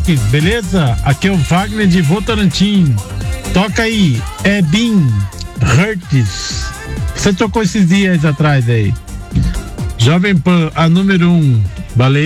moleque, beleza? Aqui é o Wagner de Votorantim. Toca aí, Ebin Hertz. Você tocou esses dias atrás aí. Jovem Pan, a número 1. Valeu.